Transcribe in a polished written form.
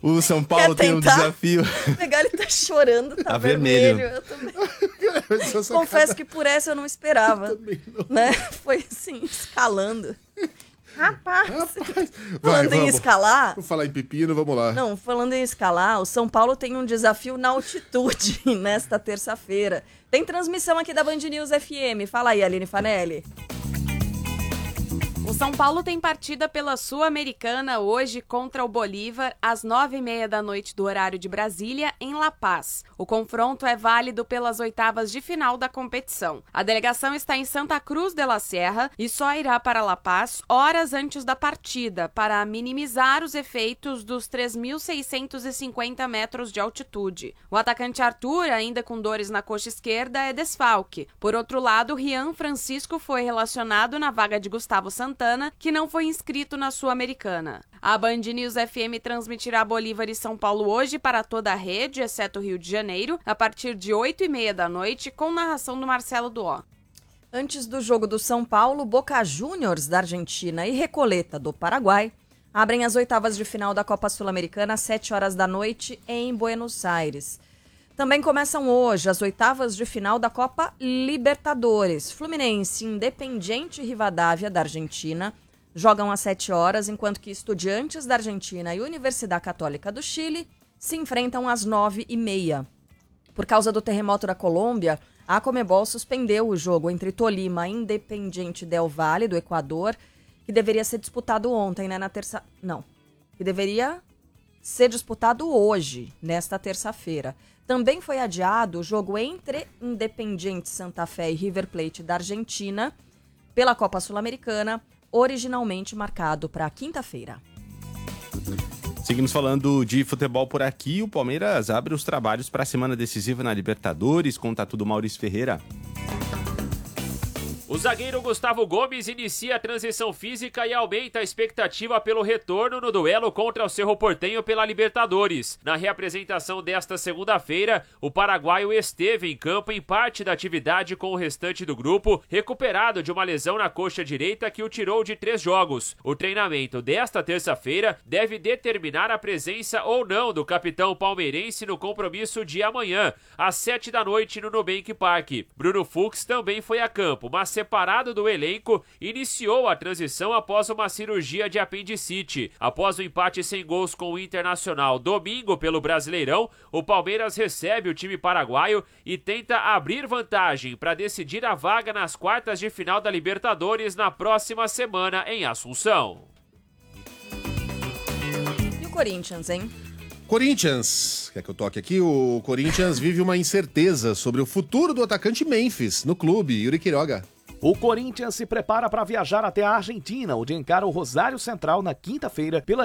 O São Paulo tem um desafio. Legal, ele tá chorando, tá vermelho. Eu também. Confesso que por essa eu não esperava. Eu também não. Né? Foi assim, escalando. Rapaz. Falando em escalar... Vou falar em pepino, vamos lá. Não, falando em escalar, o São Paulo tem um desafio na altitude nesta terça-feira. Tem transmissão aqui da Band News FM. Fala aí, Aline Fanelli. O São Paulo tem partida pela Sul-Americana hoje contra o Bolívar às 9h30 da noite do horário de Brasília, em La Paz. O confronto é válido pelas oitavas de final da competição. A delegação está em Santa Cruz de la Sierra e só irá para La Paz horas antes da partida, para minimizar os efeitos dos 3.650 metros de altitude. O atacante Arthur, ainda com dores na coxa esquerda, é desfalque. Por outro lado, Rian Francisco foi relacionado na vaga de Gustavo Santana, que não foi inscrito na Sul-Americana. A Band News FM transmitirá Bolívar e São Paulo hoje para toda a rede, exceto o Rio de Janeiro, a partir de 8h30 da noite, com narração do Marcelo Duó. Antes do jogo do São Paulo, Boca Juniors da Argentina e Recoleta do Paraguai abrem as oitavas de final da Copa Sul-Americana às 7h da noite em Buenos Aires. Também começam hoje as oitavas de final da Copa Libertadores. Fluminense, Independiente Rivadavia da Argentina jogam às 7h, enquanto que Estudiantes da Argentina e Universidade Católica do Chile se enfrentam às 9h30. Por causa do terremoto da Colômbia, a Conmebol suspendeu o jogo entre Tolima e Independiente del Valle do Equador, que deveria ser disputado ontem, né, que deveria ser disputado hoje, nesta terça-feira. Também foi adiado o jogo entre Independiente Santa Fé e River Plate da Argentina pela Copa Sul-Americana, originalmente marcado para quinta-feira. Seguimos falando de futebol por aqui. O Palmeiras abre os trabalhos para a semana decisiva na Libertadores. Conta tudo, Maurício Ferreira. O zagueiro Gustavo Gomes inicia a transição física e aumenta a expectativa pelo retorno no duelo contra o Cerro Porteño pela Libertadores. Na reapresentação desta segunda-feira, o paraguaio esteve em campo em parte da atividade com o restante do grupo, recuperado de uma lesão na coxa direita que o tirou de 3 jogos. O treinamento desta terça-feira deve determinar a presença ou não do capitão palmeirense no compromisso de amanhã, às 7 da noite no Nubank Park. Bruno Fux também foi a campo, mas separado do elenco, iniciou a transição após uma cirurgia de apendicite. Após o empate sem gols com o Internacional domingo pelo Brasileirão, o Palmeiras recebe o time paraguaio e tenta abrir vantagem para decidir a vaga nas quartas de final da Libertadores na próxima semana em Assunção. E o Corinthians, hein? Corinthians, quer que eu toque aqui? O Corinthians vive uma incerteza sobre o futuro do atacante Memphis no clube, Yuri Quiroga. O Corinthians se prepara para viajar até a Argentina, onde encara o Rosário Central na quinta-feira pela